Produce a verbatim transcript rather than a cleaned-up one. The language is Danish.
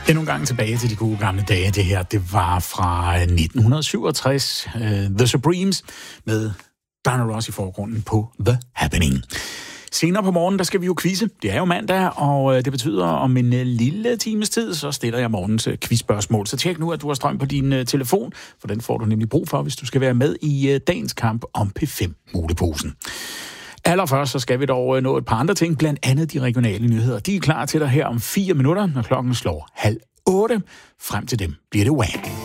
Endnu en gang tilbage til de gode gamle dage. Det her, det var fra nitten syvogtres. Uh, The Supremes med Diana Ross i forgrunden på The Happening. Senere på morgenen, der skal vi jo quizze. Det er jo mandag, og det betyder, om en lille times tid, så stiller jeg morgens quizspørgsmål. Så tjek nu, at du har strøm på din telefon, for den får du nemlig brug for, hvis du skal være med i dagens kamp om P fem-muleposen. Allerførst så skal vi dog nå et par andre ting, blandt andet de regionale nyheder. De er klar til dig her om fire minutter, når klokken slår halv otte. Frem til dem bliver det W A M.